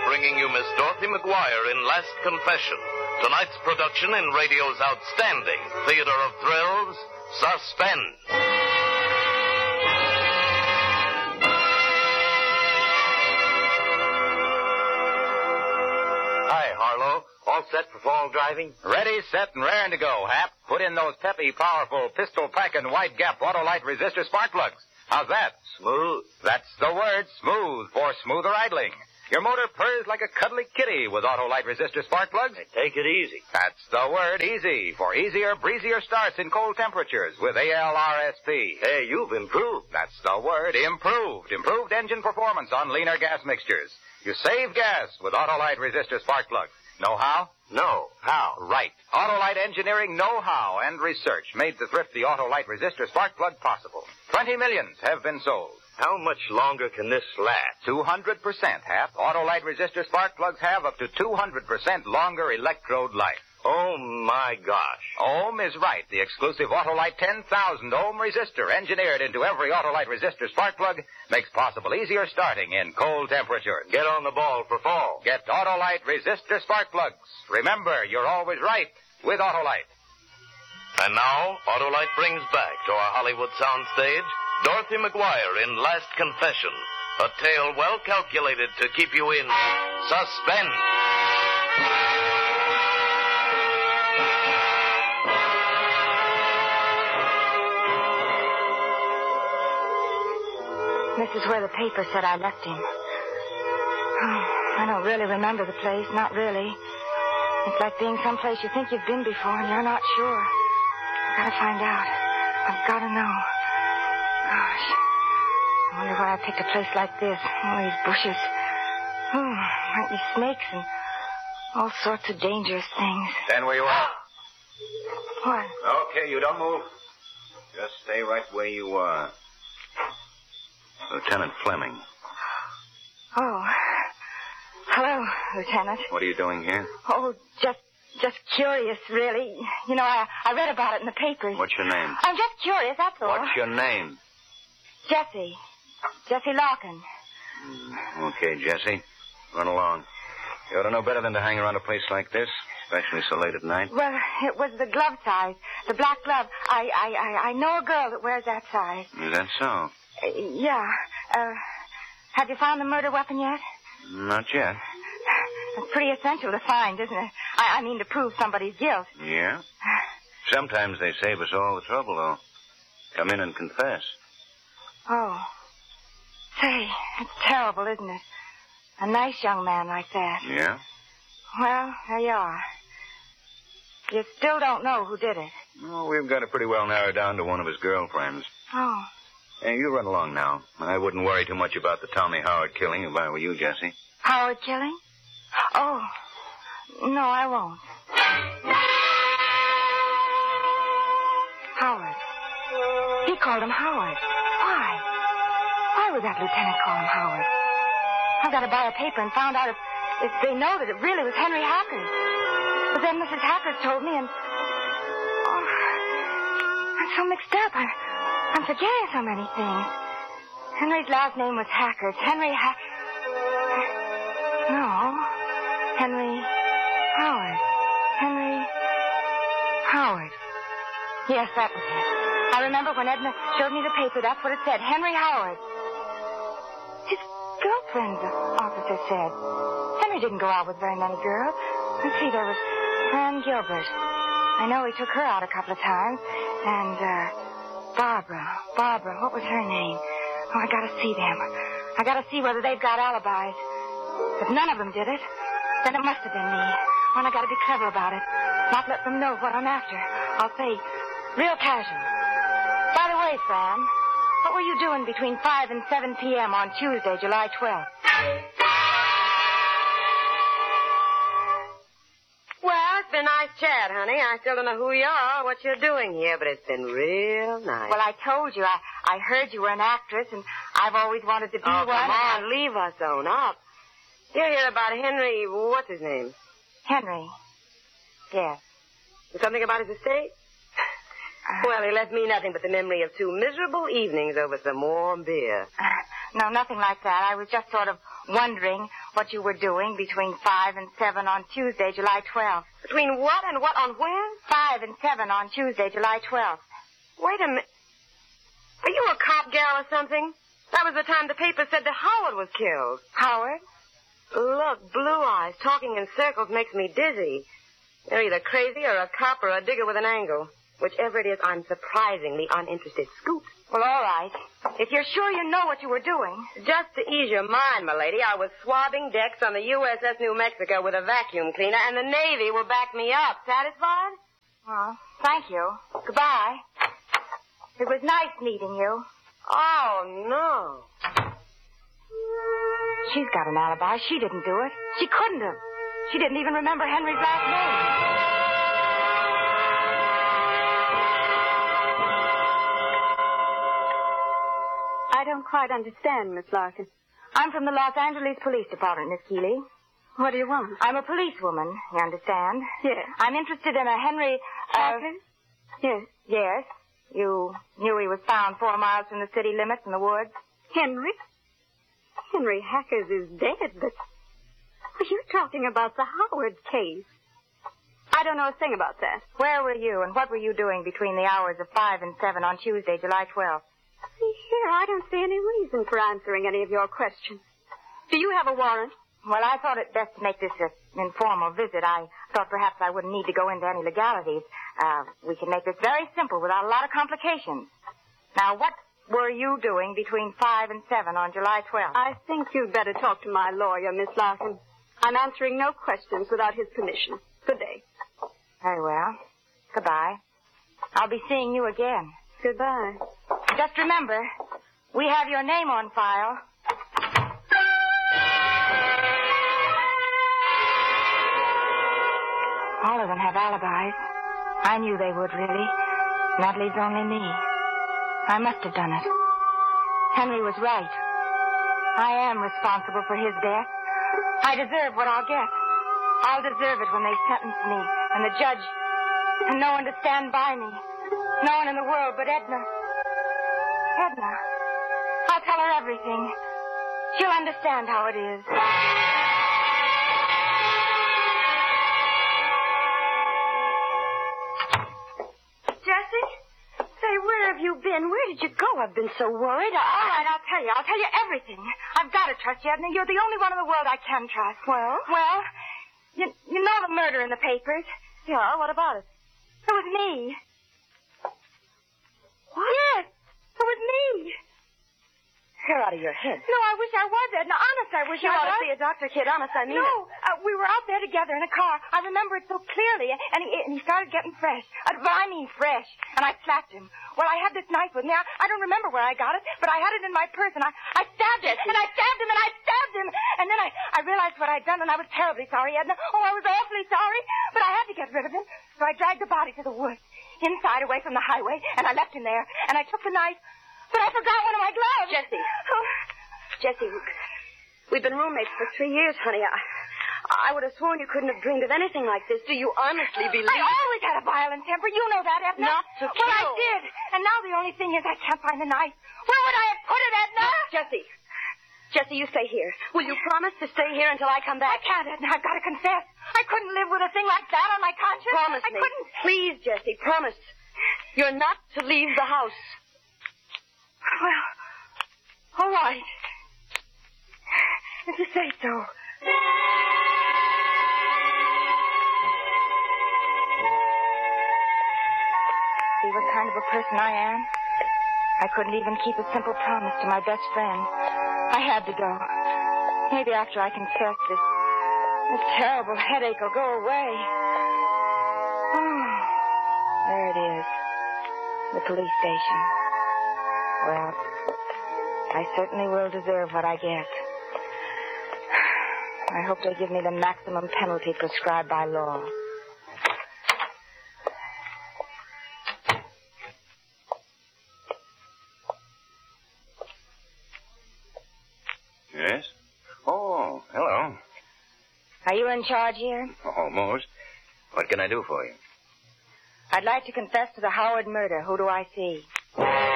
bringing you Miss Dorothy McGuire in Last Confession. Tonight's production in radio's outstanding theater of thrills, Suspense. Hi, Harlow. All set for fall driving? Ready, set, and raring to go, Hap. Put in those peppy, powerful, pistol-packing, wide-gap Autolite resistor spark plugs. How's that? Smooth. That's the word, smooth, for smoother idling. Your motor purrs like a cuddly kitty with Autolite resistor spark plugs. Hey, take it easy. That's the word, easy, for easier, breezier starts in cold temperatures with ALRSP. Hey, you've improved. That's the word, improved. Improved engine performance on leaner gas mixtures. You save gas with Autolite resistor spark plugs. Know how? No. How? Right. Autolite engineering know-how and research made the thrifty Autolite resistor spark plug possible. 20 millions have been sold. How much longer can this last? 200%, Hap. Autolite resistor spark plugs have up to 200% longer electrode life. Oh, my gosh. Ohm is right. The exclusive Autolite 10,000 ohm resistor engineered into every Autolite resistor spark plug makes possible easier starting in cold temperatures. Get on the ball for fall. Get Autolite resistor spark plugs. Remember, you're always right with Autolite. And now, Autolite brings back to our Hollywood soundstage Dorothy McGuire in Last Confession, a tale well calculated to keep you in suspense. This is where the paper said I left him. Oh, I don't really remember the place, not really. It's like being someplace you think you've been before and you're not sure. I've got to find out. I've got to know. Gosh. I wonder why I picked a place like this. All these bushes. Oh, might be snakes and all sorts of dangerous things. Stand where you are. What? Okay, you don't move. Just stay right where you are. Lieutenant Fleming. Oh. Hello, Lieutenant. What are you doing here? Oh, just curious, really. You know, I read about it in the papers. What's your name? I'm just curious, that's all. What's your name? Jessie. Jessie Larkin. Okay, Jessie. Run along. You ought to know better than to hang around a place like this, especially so late at night. Well, it was the glove size, the black glove. I know a girl that wears that size. Is that so? Yeah. Have you found the murder weapon yet? Not yet. It's pretty essential to find, isn't it? I mean, to prove somebody's guilt. Yeah? Sometimes they save us all the trouble, though. Come in and confess. Oh. Say, it's terrible, isn't it? A nice young man like that. Yeah? Well, there you are. You still don't know who did it. Oh, we've got it pretty well narrowed down to one of his girlfriends. Oh. Hey, you run along now. I wouldn't worry too much about the Tommy Howard killing if I were you, Jessie. Howard killing? Oh. No, I won't. Howard. He called him Howard. Why? Why would that lieutenant call him Howard? I've got to buy a paper and find out if they know that it really was Henry Hackard. But then Mrs. Hackard told me and... Oh, I'm so mixed up. I'm forgetting so many things. Henry's last name was Hackard. No. Henry Howard. Henry Howard. Yes, that was it. I remember when Edna showed me the paper, that's what it said. Henry Howard. His girlfriend, the officer said. Henry didn't go out with very many girls. Let's see, there was Fran Gilbert. I know he took her out a couple of times. And, Barbara, what was her name? Oh, I gotta see them. I gotta see whether they've got alibis. If none of them did it, then it must have been me. And I gotta be clever about it. Not let them know what I'm after. I'll say, real casual. By the way, Fran, what were you doing between 5 and 7 p.m. on Tuesday, July 12th? Well, it's been a nice chat, honey. I still don't know who you are or what you're doing here, but it's been real nice. Well, I told you. I heard you were an actress, and I've always wanted to be one. Come on, leave us own up. You're here about Henry, what's his name? Henry. Yes. Something about his estate? Well, he left me nothing but the memory of 2 miserable evenings over some warm beer. No, nothing like that. I was just sort of wondering what you were doing between 5 and 7 on Tuesday, July 12th. Between what and what on when? 5 and 7 on Tuesday, July 12th. Wait a minute. Are you a cop gal or something? That was the time the paper said that Howard was killed. Howard? Look, Blue Eyes talking in circles makes me dizzy. You're either crazy or a cop or a digger with an angle. Whichever it is, I'm surprisingly uninterested. Scoot. Well, all right. If you're sure you know what you were doing. Just to ease your mind, milady, I was swabbing decks on the USS New Mexico with a vacuum cleaner, and the Navy will back me up. Satisfied? Well, thank you. Goodbye. It was nice meeting you. Oh, no. She's got an alibi. She didn't do it. She couldn't have. She didn't even remember Henry's last name. I don't quite understand, Miss Larkin. I'm from the Los Angeles Police Department, Miss Keeley. What do you want? I'm a policewoman, you understand? Yes. I'm interested in a Henry... Hacker? Yes. Yes. You knew he was found 4 miles from the city limits in the woods? Henry? Henry Hackers is dead, but... You're talking about the Howard case. I don't know a thing about that. Where were you and what were you doing between the hours of 5 and 7 on Tuesday, July 12th? See here, I don't see any reason for answering any of your questions. Do you have a warrant? Well, I thought it best to make this an informal visit. I thought perhaps I wouldn't need to go into any legalities. We can make this very simple without a lot of complications. Now, what were you doing between 5 and 7 on July 12th? I think you'd better talk to my lawyer, Miss Larkin. I'm answering no questions without his permission. Good day. Very well. Goodbye. I'll be seeing you again. Goodbye. Just remember, we have your name on file. All of them have alibis. I knew they would, really. And that leaves only me. I must have done it. Henry was right. I am responsible for his death. I deserve what I'll get. I'll deserve it when they sentence me, and the judge, and no one to stand by me. No one in the world but Edna. Edna. I'll tell her everything. She'll understand how it is. Jessie? Say, where have you been? Where did you go? I've been so worried. All right, I'll tell you. I'll tell you everything. I've got to trust you, Edna. You're the only one in the world I can trust. Well? Well, you know the murder in the papers. Yeah, what about it? It was me. What? Yes, it was me. You're out of your head. No, I wish I was, Edna. Honest, I wish You I ought was. to see a doctor, kid. Honest, I mean No, it. we were out there together in a car. I remember it so clearly, and he started getting fresh. But I mean fresh. And I slapped him. Well, I had this knife with me. I don't remember where I got it, but I had it in my purse, and I stabbed it. And I stabbed him, and I stabbed him. And then I realized what I'd done, and I was terribly sorry, Edna. Oh, I was awfully sorry. But I had to get rid of him. So I dragged the body to the woods, inside, away from the highway, and I left him there. And I took the knife, but I forgot one of my gloves. Jessie. Oh. Jessie, we've been roommates for 3 years, honey. I would have sworn you couldn't have dreamed of anything like this. Do you honestly believe... I always had a violent temper. You know that, Edna. Not to Well, I kill. did. And now the only thing is I can't find the knife. Where would I have put it, Edna? Jessie. Jessie, you stay here. Will you promise to stay here until I come I back? can't, Edna. I've got to confess. I couldn't live with a thing like that on my conscience. Promise I me. couldn't. Please, Jessie, promise. You're not to leave the house. Well, all right. If you say so. See what kind of a person I am? I couldn't even keep a simple promise to my best friend. I had to go. Maybe after I confess, this terrible headache will go away. Oh, there it is. The police station. Well, I certainly will deserve what I get. I hope they give me the maximum penalty prescribed by law. Yes? Oh, hello. Are you in charge here? Almost. What can I do for you? I'd like to confess to the Howard murder. Who do I see?